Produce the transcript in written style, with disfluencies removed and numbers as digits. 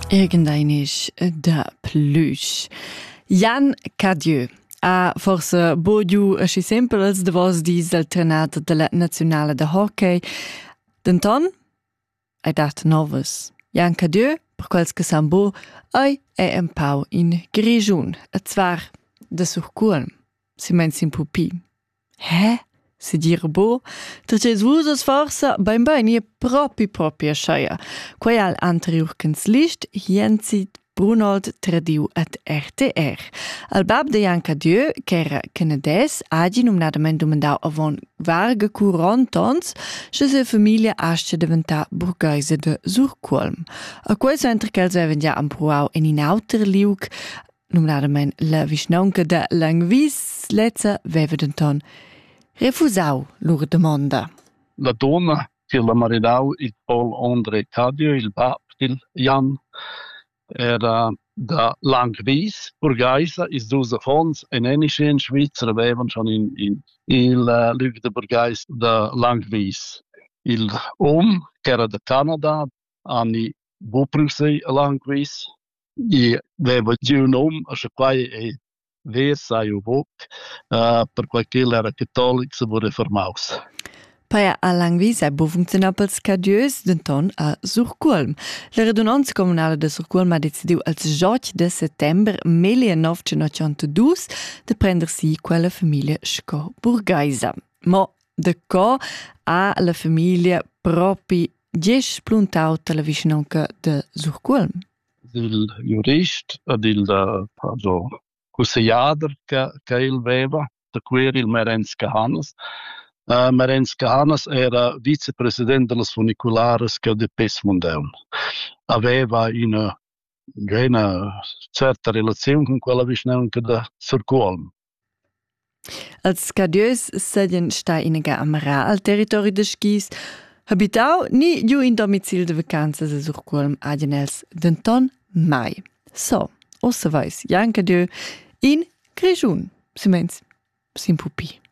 Irgendeinisch da plüsch. Jan Cadieux ha forse bogiu aschi sempel als davos dis el trenador della nazionale de hockey. Denton hai dat novas. Jan Cadieux, per quels che san bo, ei è un pau in Grigiun, a zwar da Surculm. Si meins in pupi. Hä? Si dir bo, terces vusos forsa ben ie propi a scheia. Quai al anteriurkens list, jensi Brunold tradiu at RTR. Al bab de Jan Cadieux, che era canadès, hagi numnadament domandau avon varga 40 ans, che se famiglia asce diventa burgeise de Surculm. A quai centre ch'els avevan ja ampruau in auter liug, numnadament la visnaunca de Langvis, lezza veva denton refusau lur demanda. La donna che la maridau il Paul André Cadieux, il bab del Jan, era da Langvis, Burgeisa, is dus fons en enische in Schweizer avevan schon in il lug de Burgeis da Langvis. Il che era da Canada, anni buprusei a Langvis, i aveva giù un a quai e versai u boc, per quai che era cattolic se vuole reformaus. Paia a Langvis è bo funzionà pels Cadieux denton a Surculm. La radunanza comunale de Surculm ha decidiu als 8 de settember 1982 de prendersi quella famiglia sco burgeisa. Mo de co ha la famiglia propi 10 pluntau la vicinanca de Surculm. Il jurist ed il consigliader che il aveva, da cui il Merenz Cahanas. Merenz Cahanas era vicepresidente delle funiculares che de Pesmundeum. Aveva una certa relazione con quella vicinanca da Surculm. Als Cadieux sedien sta inaga amara al territorio de Schis, habitau ni giu in domicil de vacanzas a Surculm adien els denton mai. So, ossa vais Jan Cadieux in Grigiun, si meins, sin pupi.